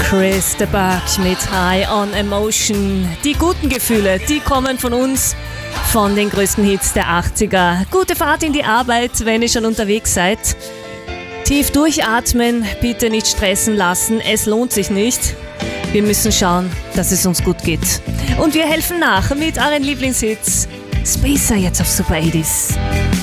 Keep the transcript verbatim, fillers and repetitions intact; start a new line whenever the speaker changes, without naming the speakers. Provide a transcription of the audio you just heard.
Chris de Burgh mit High on Emotion. Die guten Gefühle, die kommen von uns, von den größten Hits der achtziger. Gute Fahrt in die Arbeit, wenn ihr schon unterwegs seid. Tief durchatmen, bitte nicht stressen lassen, es lohnt sich nicht. Wir müssen schauen, dass es uns gut geht. Und wir helfen nach mit euren Lieblingshits. Spacer jetzt auf Super achtziger.